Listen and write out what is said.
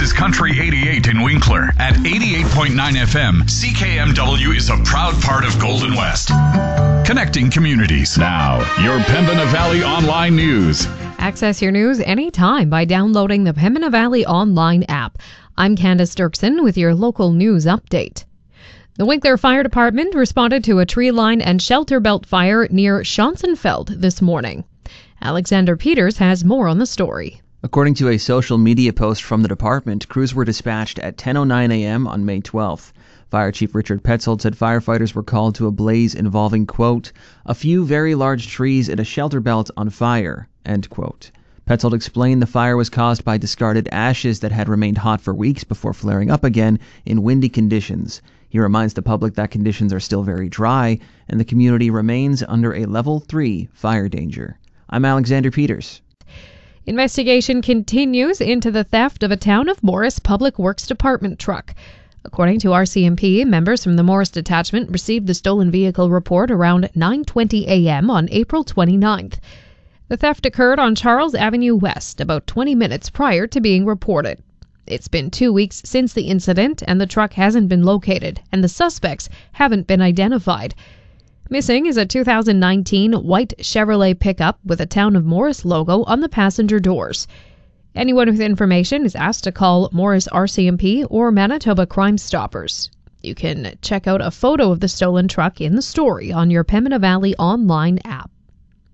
This is Country 88 in Winkler. At 88.9 FM, CKMW is a proud part of Golden West. Connecting communities. Now, your Pembina Valley Online News. Access your news anytime by downloading the Pembina Valley Online app. I'm Candace Dirksen with your local news update. The Winkler Fire Department responded to a tree line and shelter belt fire near Schonsenfeld this morning. Alexander Peters has more on the story. According to a social media post from the department, crews were dispatched at 10:09 a.m. on May 12th. Fire Chief Richard Petzold said firefighters were called to a blaze involving, quote, a few very large trees and a shelter belt on fire, end quote. Petzold explained the fire was caused by discarded ashes that had remained hot for weeks before flaring up again in windy conditions. He reminds the public that conditions are still very dry and the community remains under a level 3 fire danger. I'm Alexander Peters. Investigation continues into the theft of a Town of Morris Public Works Department truck. According to RCMP, members from the Morris Detachment received the stolen vehicle report around 9:20 a.m. on April 29th. The theft occurred on Charles Avenue West about 20 minutes prior to being reported. It's been 2 weeks since the incident and the truck hasn't been located and the suspects haven't been identified. Missing is a 2019 white Chevrolet pickup with a Town of Morris logo on the passenger doors. Anyone with information is asked to call Morris RCMP or Manitoba Crime Stoppers. You can check out a photo of the stolen truck in the story on your Pembina Valley Online app.